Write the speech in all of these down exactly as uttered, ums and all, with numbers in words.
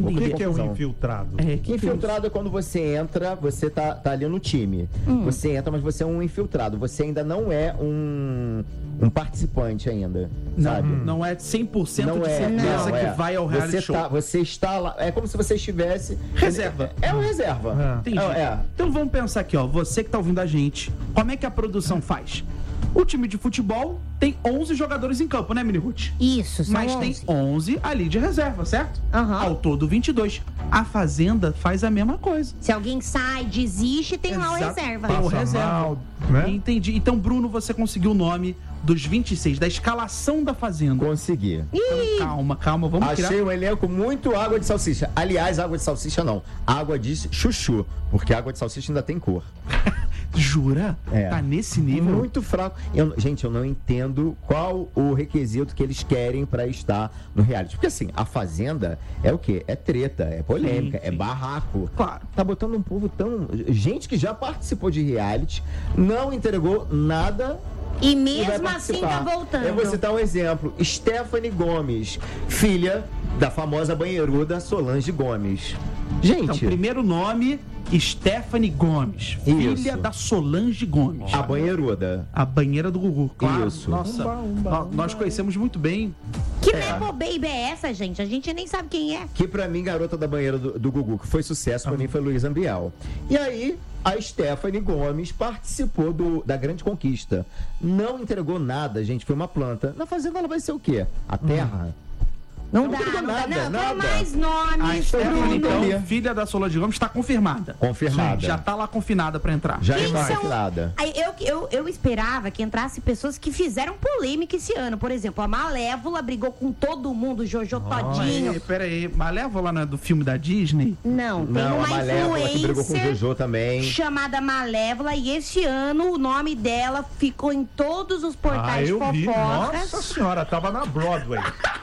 O que, que é um infiltrado? É, que infiltrado é quando você entra, você tá, tá ali no time. Hum. Você entra, mas você é um infiltrado. Você ainda não é um, um participante ainda, não, sabe? Não é cem por cento não de é, certeza não, que é. vai ao reality você show. Tá, você está lá, é como se você estivesse... Reserva. É, é uma reserva. É. Entendi. É, é. Então vamos pensar aqui, ó. Você que tá ouvindo a gente, como é que a produção faz? O time de futebol tem onze jogadores em campo, né, Mini Ruth? Isso, são Mas onze. tem onze ali de reserva, certo? Uhum. Ao todo, vinte e dois. A Fazenda faz a mesma coisa. Se alguém sai, desiste, tem Exato. lá o reserva. Tem o reserva. Mal, né? Entendi. Então, Bruno, você conseguiu o nome dos vinte e seis, da escalação da Fazenda. Consegui. Então, calma, calma, vamos Achei criar... um elenco muito água de salsicha. Aliás, água de salsicha não. Água de chuchu, porque água de salsicha ainda tem cor. Jura? É. Tá nesse nível? Muito fraco. Eu, gente, eu não entendo qual o requisito que eles querem pra estar no reality. Porque assim, a Fazenda é o quê? É treta, é polêmica, sim, sim. é barraco. Claro. Tá botando um povo tão... Gente que já participou de reality, não entregou nada... E mesmo assim tá voltando. Eu vou citar um exemplo. Stephanie Gomes, filha da famosa banheiruda Solange Gomes. Gente... Então, primeiro nome... Stephanie Gomes, filha Isso. da Solange Gomes. A banheiruda. A banheira do Gugu, claro. Isso. Nossa, umba, umba, umba. Nós conhecemos muito bem. Que é. Nepo Baby é essa, gente? A gente nem sabe quem é. Que pra mim, garota da banheira do, do Gugu, que foi sucesso, pra ah. mim foi Luiz Ambiel. E aí, a Stephanie Gomes participou do, da Grande Conquista. Não entregou nada, gente, foi uma planta. Na Fazenda ela vai ser o quê? A terra? Hum. Não, não dá, não dá, não, nada. mais nomes. A Stephanie, então, filha da Solange Gomes, está confirmada. Confirmada. Sim, já está lá confinada para entrar. Já Quem está são... confirmada. Eu, eu, eu esperava que entrasse pessoas que fizeram polêmica esse ano. Por exemplo, a Malévola brigou com todo mundo, Jojo oh, Todinho. Aí, peraí, Malévola não é do filme da Disney? Não, tem não, uma a Malévola que brigou com o Jojo também. Chamada Malévola, e este ano o nome dela ficou em todos os portais ah, eu fofocas. Vi. Nossa senhora, tava na Broadway.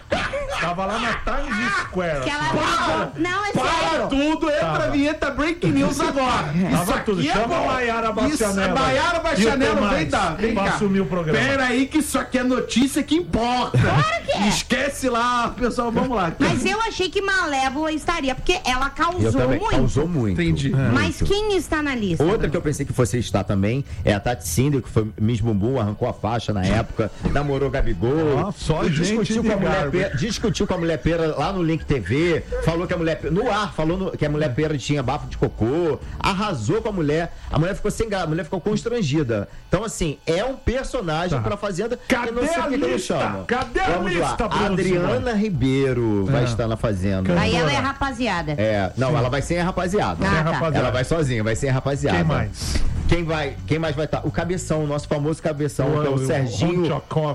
Tava lá na Times Square. Que ela brigou. Não, é Para sério. tudo, entra a vinheta Breaking News agora. Tava tudo. Chama a Maiara Bastianello. Maiara Bastianello, vem cá, vem cá. assumir o programa. Pera aí que isso aqui é notícia que importa. Claro que é. Esquece lá, pessoal, vamos lá. Mas eu achei que Malévola estaria, porque ela causou muito. Causou muito. Entendi. É. Mas quem está na lista? Outra mano? que eu pensei que fosse estar também é a Tati Cinder, que foi Miss Bumbum, arrancou a faixa na época, namorou Gabigol. Ah, só discutiu, gente com a mulher pera, discutiu com a mulher pera lá no Link T V, falou que a mulher no ar, falou no, que a mulher pera tinha bafo de cocô, arrasou com a mulher, a mulher ficou sem a mulher ficou constrangida. Então assim, é um personagem tá. pra Fazenda. Cadê eu não sei a que lista? chama. Cadê a Vamos lista, lá. Bruno Adriana Simone? Ribeiro é. vai estar na Fazenda. Aí ela é rapaziada. É, não, Sim. ela vai sem a rapaziada. Ah, sem a tá. rapaziada. Ela vai sozinha, vai sem a rapaziada. Quem mais? Quem vai, quem mais vai estar? O Cabeção, o nosso famoso Cabeção, o, que é o, o Serginho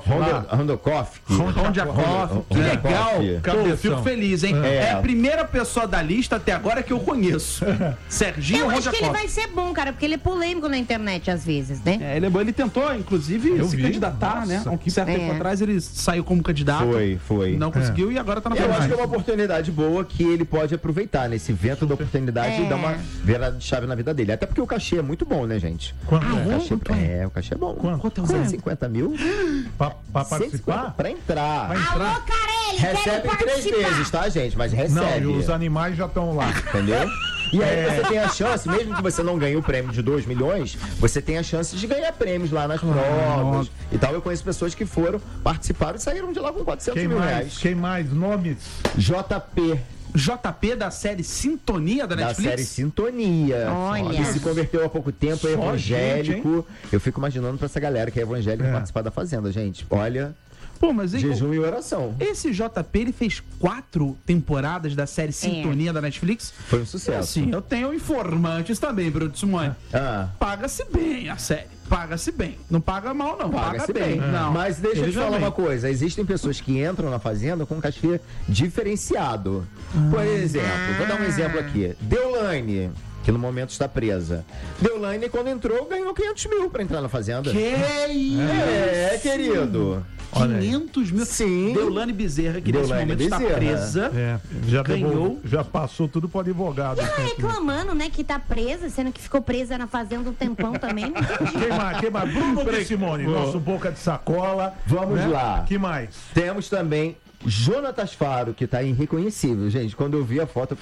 Rondakoff. Rondakoff. Que legal. Pô, eu fico feliz, hein? É. é a primeira pessoa da lista até agora que eu conheço. Serginho Rondakoff. Eu acho que ele vai ser bom, cara, porque ele é polêmico na internet às vezes, né? É, ele é bom. Ele tentou, inclusive, eu se vi. candidatar, Nossa. né? Há um certo é. tempo atrás ele saiu como candidato. Foi, foi. Não conseguiu é. e agora tá na Eu acho que é uma oportunidade boa que ele pode aproveitar nesse vento da oportunidade é. e dar uma virada de chave na vida dele. Até porque o cachê é muito bom, né, gente? Quanto ah, é? O cachê, é, o cachê é bom. Quanto? Quanto é? cento e cinquenta mil? Pra, pra participar? Pra entrar. Pra entrar. Alô, Carelli, recebe três vezes, tá, gente? Mas recebe. Não, e os animais já estão lá. Entendeu? E aí é. você tem a chance, mesmo que você não ganhe o prêmio de dois milhões, você tem a chance de ganhar prêmios lá nas provas ah, e tal. Eu conheço pessoas que foram, participaram e saíram de lá com quatrocentos Quem mil mais? reais. Quem mais? Nomes? J P. J P da série Sintonia da Netflix? Da série Sintonia. Olha. Que se converteu há pouco tempo, é evangélico. Gente, eu fico imaginando pra essa galera que é evangélica é. participar da Fazenda, gente. Olha... Pô, mas jejum e oração. Esse J P, ele fez quatro temporadas da série Sintonia é. da Netflix. Foi um sucesso. Sim, eu tenho informantes também, Bruno Simone. Ah. Paga-se bem a série. Paga-se bem. Não paga mal, não. Paga-se paga bem. bem. É. Não. Mas deixa eu te falar bem. uma coisa. Existem pessoas que entram na Fazenda com um cachê diferenciado. Por exemplo, vou dar um exemplo aqui. Deolane, que no momento está presa. Deolane, quando entrou, ganhou quinhentos mil pra entrar na Fazenda. Que isso? É, querido. quinhentos mil? Sim. Deolane Bezerra, que Deolane nesse momento Bezerra. está presa. É, já ganhou. Devolveu, já passou tudo para advogado. E ela reclamando, né, que tá presa, sendo que ficou presa na Fazenda um tempão também. Quem mais? Quem mais? Bruno de Simone, nosso boca de sacola. Vamos né? lá. Que mais? Temos também Jonatas Faro, que tá irreconhecível, gente. Quando eu vi a foto,